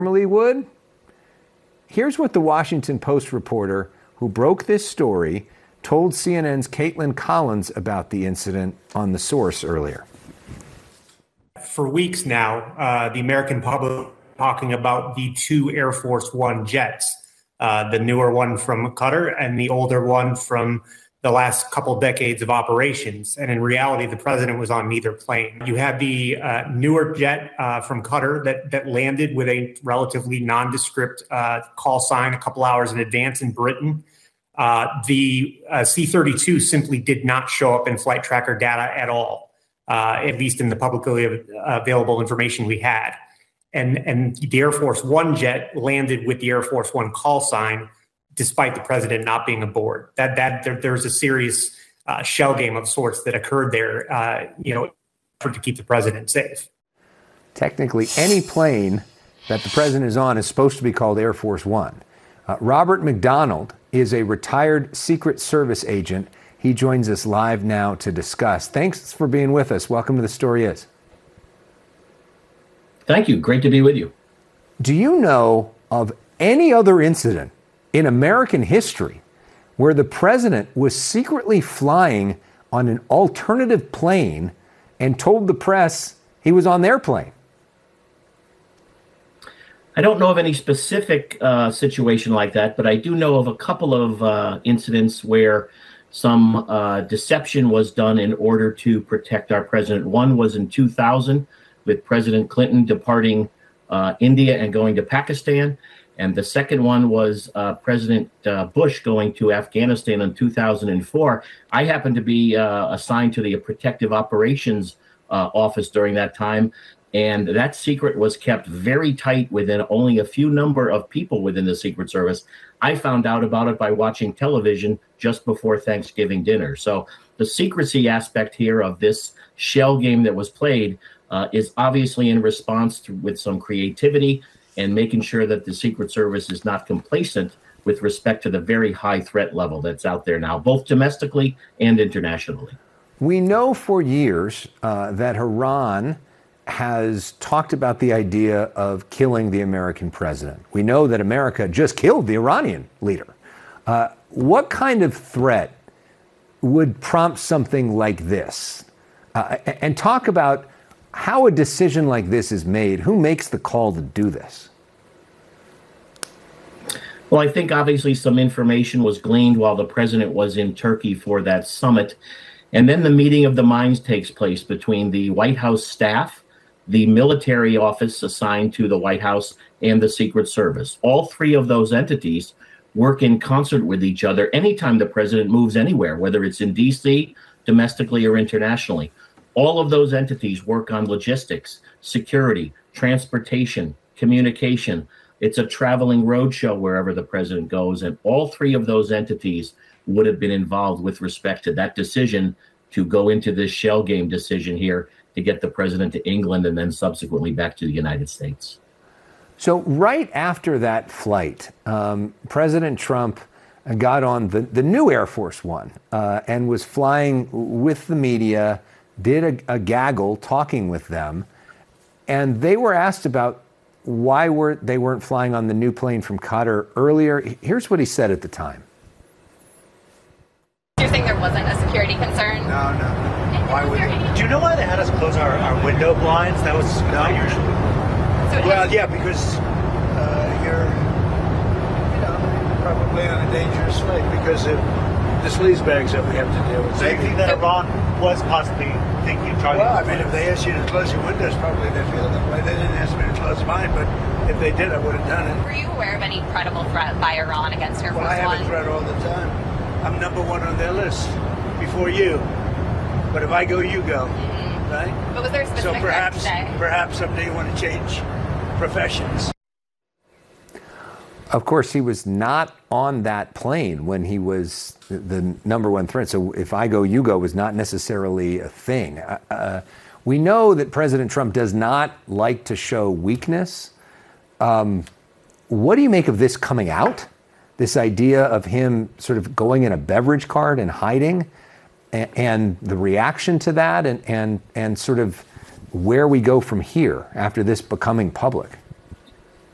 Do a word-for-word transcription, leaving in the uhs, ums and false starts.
normally would? Here's what the Washington Post reporter who broke this story told C N N's Caitlin Collins about the incident on The Source earlier. For weeks now, uh, the American public talking about the two Air Force One jets, uh, the newer one from Qatar and the older one from the last couple decades of operations. And in reality, the president was on neither plane. You had the uh, newer jet uh, from Qatar that, that landed with a relatively nondescript uh, call sign a couple hours in advance in Britain. Uh, the uh, C thirty-two simply did not show up in flight tracker data at all, uh, at least in the publicly available information we had. And, and the Air Force One jet landed with the Air Force One call sign, despite the president not being aboard. That that there, there's a serious uh, shell game of sorts that occurred there, uh, you know, for to keep the president safe. Technically, any plane that the president is on is supposed to be called Air Force One. Uh, Robert McDonald is a retired Secret Service agent. He joins us live now to discuss. Thanks for being with us. Welcome to The Story Is. Thank you. Great to be with you. Do you know of any other incident in American history where the president was secretly flying on an alternative plane and told the press he was on their plane? I don't know of any specific uh, situation like that, but I do know of a couple of uh, incidents where some uh, deception was done in order to protect our president. One was in two thousand with President Clinton departing uh, India and going to Pakistan. And the second one was uh, President uh, Bush going to Afghanistan in two thousand four. I happened to be uh, assigned to the Protective Operations uh, Office during that time. And that secret was kept very tight within only a few number of people within the Secret Service. I found out about it by watching television just before Thanksgiving dinner. So the secrecy aspect here of this shell game that was played uh, is obviously in response to, with some creativity and making sure that the Secret Service is not complacent with respect to the very high threat level that's out there now, both domestically and internationally. We know for years uh, that Iran has talked about the idea of killing the American president. We know that America just killed the Iranian leader. Uh, what kind of threat would prompt something like this? Uh, and talk about how a decision like this is made. Who makes the call to do this? Well, I think obviously some information was gleaned while the president was in Turkey for that summit. And then the meeting of the minds takes place between the White House staff, the military office assigned to the White House, and the Secret Service. All three of those entities work in concert with each other anytime the president moves anywhere, whether it's in D C, domestically, or internationally. All of those entities work on logistics, security, transportation, communication. It's a traveling roadshow wherever the president goes, and all three of those entities would have been involved with respect to that decision to go into this shell game decision here to get the president to England and then subsequently back to the United States. So right after that flight, um, President Trump got on the, the new Air Force One uh, and was flying with the media, did a, a gaggle talking with them, and they were asked about why were they weren't flying on the new plane from Qatar earlier. Here's what he said at the time. You're saying there wasn't a security concern? No, no. Why would they? Do you know why they had us close our, our window blinds? That was not usual. So Well, yeah, because uh, you're, you know, probably on a dangerous flight because of the sleaze bags that we have to deal with. So you think that Iran was possibly thinking of targeting? Well, I mean, if they asked you to close your windows, probably they feel that way. They didn't ask me to close mine, but if they did, I would have done it. were you aware of any credible threat by Iran against Air Well, Force I have One? a threat all the time. I'm number one on their list before you. But if I go, you go, Mm-hmm. right? But was there a So specific perhaps, threat today? perhaps someday you want to change professions. Of course, he was not on that plane when he was the, the number one threat. So if I go, you go was not necessarily a thing. Uh, uh, we know that President Trump does not like to show weakness. Um, what do you make of this coming out? This idea of him sort of going in a beverage cart and hiding, and, and the reaction to that, and, and, and sort of where we go from here after this becoming public?